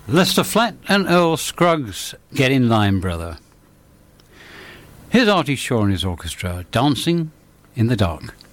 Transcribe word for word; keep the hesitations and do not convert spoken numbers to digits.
Lester Flatt and Earl Scruggs, Get in Line, Brother. Here's Artie Shaw and his orchestra, Dancing in the Dark.